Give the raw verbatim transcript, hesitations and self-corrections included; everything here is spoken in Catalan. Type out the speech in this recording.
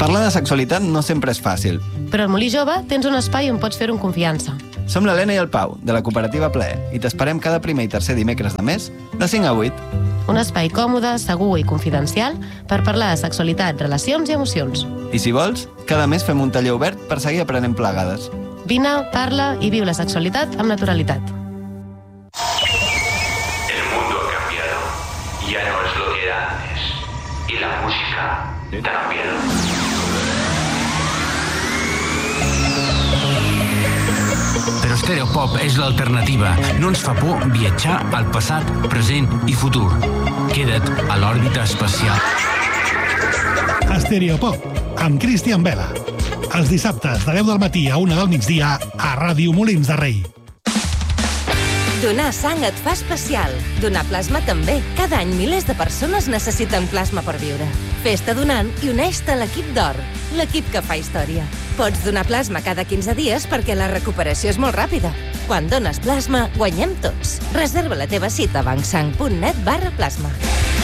Parlar de sexualitat no sempre és fàcil. Però al Molí Jove tens un espai on pots fer-ho amb confiança. Som l'Helena i el Pau, de la cooperativa Plaer, i t'esperem cada primer i tercer dimecres de mes, de cinc a vuit. Un espai còmode, segur i confidencial per parlar de sexualitat, relacions i emocions. I si vols, cada mes fem un taller obert per seguir aprenent plegades. Vine, parla i viu la sexualitat amb naturalitat. El mundo ha cambiado. Ya no es lo que era antes. Y la música también. Però Stereopop és l'alternativa. No ens fa por viatjar al passat, present i futur. Queda't a l'òrbita espacial. Stereopop, amb Cristian Vela. Els dissabtes de deu del matí a una del migdia a Ràdio Molins de Rei. Donar sang et fa especial. Donar plasma també. Cada any milers de persones necessiten plasma per viure. Fes-te donant i uneix-te a l'equip d'Or, l'equip que fa història. Pots donar plasma cada quinze dies perquè la recuperació és molt ràpida. Quan dones plasma, guanyem tots. Reserva la teva cita a bancsang punt net barra plasma.